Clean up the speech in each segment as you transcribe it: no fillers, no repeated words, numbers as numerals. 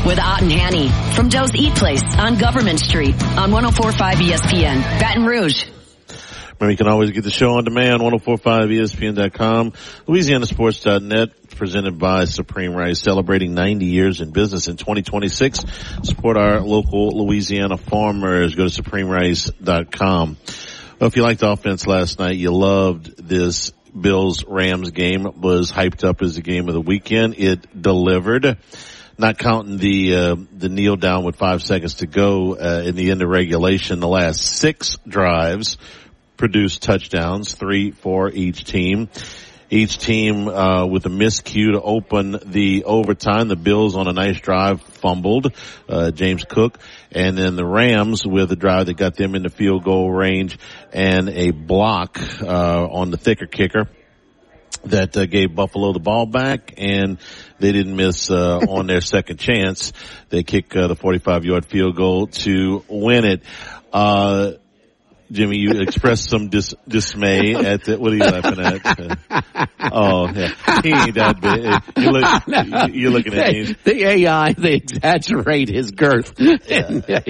with Ott and Hanny from Joe's Eat Place on Government Street on 104.5 ESPN, Baton Rouge. Remember, you can always get the show on demand, 1045ESPN.com, LouisianaSports.net, presented by Supreme Rice, celebrating 90 years in business in 2026. Support our local Louisiana farmers. Go to SupremeRice.com. Well, if you liked the offense last night, you loved this Bills-Rams game. It was hyped up as the game of the weekend. It delivered. Not counting the kneel down with 5 seconds to go, in the end of regulation, the last 6 drives produced touchdowns, 3 for each team. Each team, with a miscue to open the overtime. The Bills on a nice drive fumbled, James Cook. And then the Rams with a drive that got them into field goal range and a block, on the thicker kicker that gave Buffalo the ball back, and they didn't miss on their second chance. They kick the 45-yard field goal to win it. Jimmy, you expressed some dismay at the, what are you laughing at? Oh, yeah. He ain't that big. You're looking at me. The AI, they exaggerate his girth. Yeah.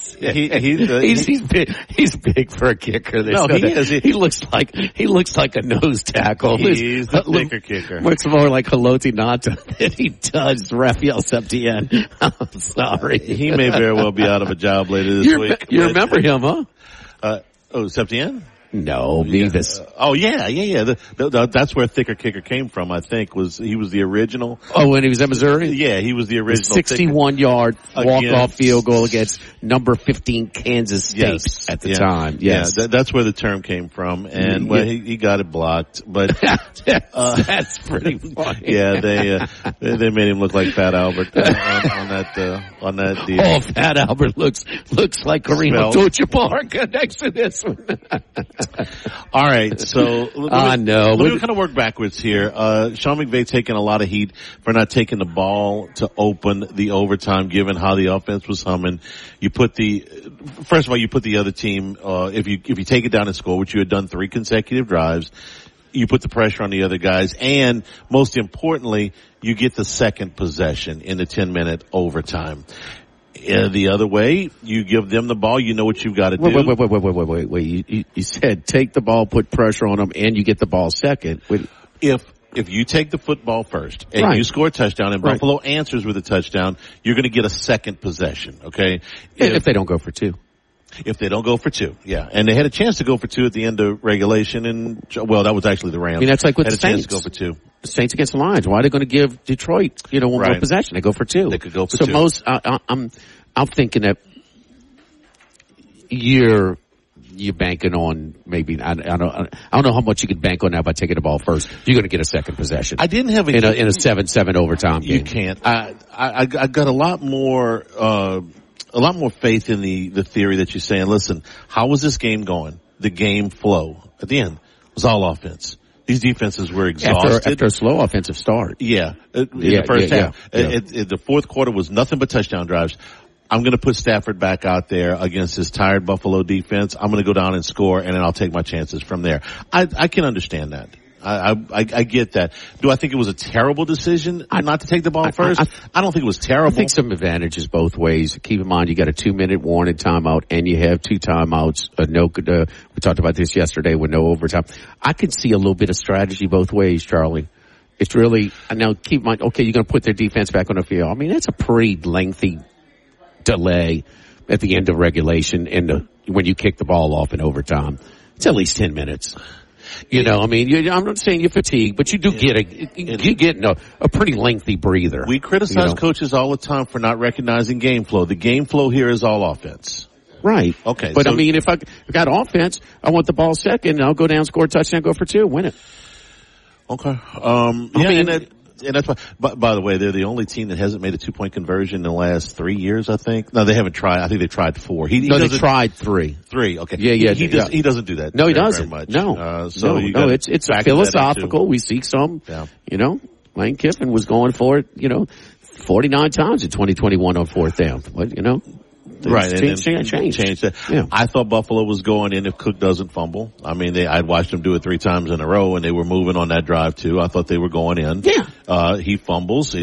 He's big for a kicker. No, he is. He looks like a nose tackle. He's the thicker kicker. Looks more like Haloti Ngata than he does Raphael Septien. I'm sorry. He may very well be out of a job later this week. You remember him, huh? Septien? No, Beavis. That's where thicker kicker came from, I think. He was the original. Oh, when he was at Missouri? Yeah, he was the original. 61-yard walk-off field goal against number 15 Kansas State at the time. Yes. Yeah, that's where the term came from. And he got it blocked, but that's pretty funny. Yeah, they made him look like Fat Albert on that deal. Oh, Fat Albert looks like Kareem Abdul-Jabbar next to this one. All right, so let me kind of work backwards here. Sean McVay taking a lot of heat for not taking the ball to open the overtime, given how the offense was humming. First of all, you put the other team, if you take it down and score, which you had done 3 consecutive drives, you put the pressure on the other guys, and most importantly, you get the second possession in the 10-minute overtime. The other way, you give them the ball, you know what you've got to do. Wait. You said take the ball, put pressure on them, and you get the ball second. If you take the football first and you score a touchdown and Buffalo answers with a touchdown, you're going to get a second possession, okay? If they don't go for 2. If they don't go for 2, yeah. And they had a chance to go for 2 at the end of regulation, and, well, that was actually the Rams. I mean, that's like with the Saints. Saints. Go for 2. The Saints against the Lions. Why are they going to give Detroit, one more possession? They go for 2. They could go for 2. So I'm thinking that you're banking on maybe, I don't know how much you could bank on that by taking the ball first. You're going to get a second possession. I didn't have in a 7-7 overtime game. You can't. I got a lot more faith in the theory that you're saying. Listen, how was this game going? The game flow at the end was all offense. These defenses were exhausted. After a slow offensive start. Yeah. In the first half. The fourth quarter was nothing but touchdown drives. I'm going to put Stafford back out there against this tired Buffalo defense. I'm going to go down and score, and then I'll take my chances from there. I can understand that. I get that. Do I think it was a terrible decision not to take the ball first? I don't think it was terrible. I think some advantages both ways. Keep in mind, you got a 2-minute warning timeout, and you have 2 timeouts. We talked about this yesterday with no overtime. I could see a little bit of strategy both ways, Charlie. It's really, now keep in mind, okay, you're going to put their defense back on the field. I mean, that's a pretty lengthy delay at the end of regulation and when you kick the ball off in overtime. It's at least 10 minutes. I mean, I'm not saying you're fatigued, but you do get a pretty lengthy breather. We criticize coaches all the time for not recognizing game flow. The game flow here is all offense. Right. Okay. But I mean, if I got offense, I want the ball second, and I'll go down, score a touchdown, go for 2, win it. Okay. And that's why, by the way, they're the only team that hasn't made a 2-point conversion in the last 3 years, I think. No, they haven't tried. I think they tried 4. They tried 3. 3, okay. Yeah. He doesn't do that. No, he doesn't. Very much. No. It's philosophical. We see some, Lane Kiffin was going for it, 49 times in 2021 on 4th down. But, Right, changed that. Yeah. I thought Buffalo was going in if Cook doesn't fumble. I mean, I'd watched them do it 3 times in a row, and they were moving on that drive too. I thought they were going in. Yeah. He fumbles.